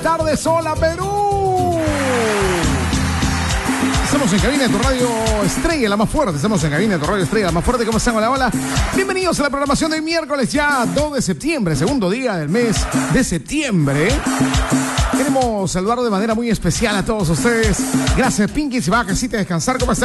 tardes. Hola, Perú. Estamos en cabina de tu radio estrella, la más fuerte. Estamos en cabina de tu radio estrella, la más fuerte. ¿Cómo están? Hola, hola. Bienvenidos a la programación de miércoles ya 2 de septiembre, segundo día del mes de septiembre. Queremos saludar de manera muy especial a todos ustedes. Gracias, Pinky. Se va a casita a descansar. ¿Cómo están?